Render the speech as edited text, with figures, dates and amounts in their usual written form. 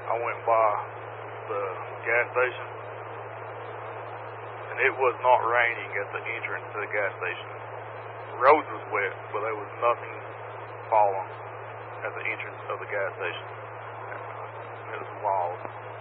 I went by the gas station, and it was not raining at the entrance to the gas station. The road was wet, but there was nothing falling at the entrance of the gas station. It was wild.